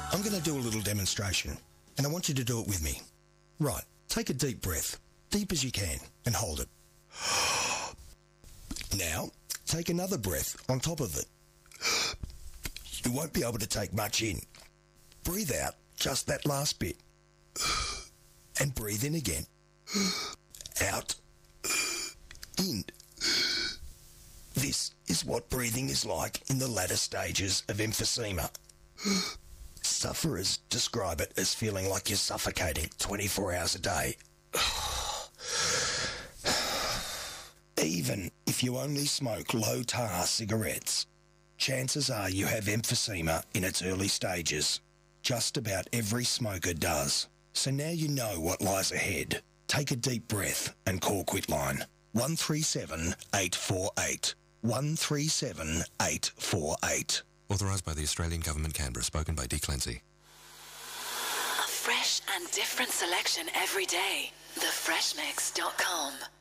I'm going to do a little demonstration, and I want you to do it with me. Right, take a deep breath, deep as you can, and hold it. Now, take another breath on top of it. You won't be able to take much in. Breathe out just that last bit. And breathe in again. Out. In. This is what breathing is like in the latter stages of emphysema. Sufferers describe it as feeling like you're suffocating 24 hours a day. Even if you only smoke low-tar cigarettes, chances are you have emphysema in its early stages. Just about every smoker does. So now you know what lies ahead. Take a deep breath and call Quitline. 137 848. 137 848. Authorised by the Australian Government, Canberra. Spoken by Dee Clancy. A fresh and different selection every day. TheFreshMix.com.